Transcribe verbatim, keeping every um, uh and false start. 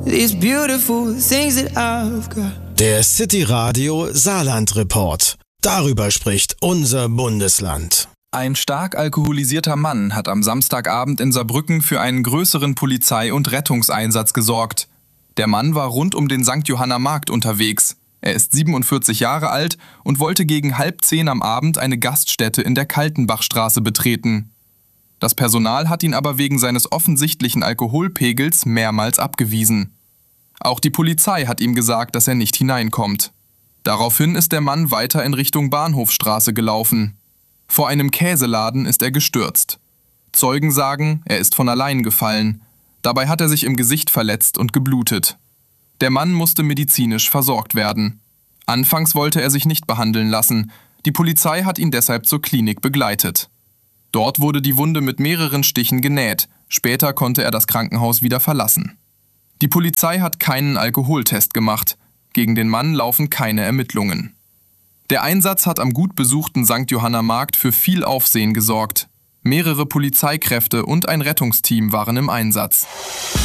these beautiful things that I've got. Der City Radio Saarland Report. Darüber spricht unser Bundesland. Ein stark alkoholisierter Mann hat am Samstagabend in Saarbrücken für einen größeren Polizei- und Rettungseinsatz gesorgt. Der Mann war rund um den Sankt Johanner Markt unterwegs. Er ist siebenundvierzig Jahre alt und wollte gegen halb zehn am Abend eine Gaststätte in der Kaltenbachstraße betreten. Das Personal hat ihn aber wegen seines offensichtlichen Alkoholpegels mehrmals abgewiesen. Auch die Polizei hat ihm gesagt, dass er nicht hineinkommt. Daraufhin ist der Mann weiter in Richtung Bahnhofstraße gelaufen. Vor einem Käseladen ist er gestürzt. Zeugen sagen, er ist von allein gefallen. Dabei hat er sich im Gesicht verletzt und geblutet. Der Mann musste medizinisch versorgt werden. Anfangs wollte er sich nicht behandeln lassen. Die Polizei hat ihn deshalb zur Klinik begleitet. Dort wurde die Wunde mit mehreren Stichen genäht. Später konnte er das Krankenhaus wieder verlassen. Die Polizei hat keinen Alkoholtest gemacht. Gegen den Mann laufen keine Ermittlungen. Der Einsatz hat am gut besuchten Sankt Johanner Markt für viel Aufsehen gesorgt. Mehrere Polizeikräfte und ein Rettungsteam waren im Einsatz.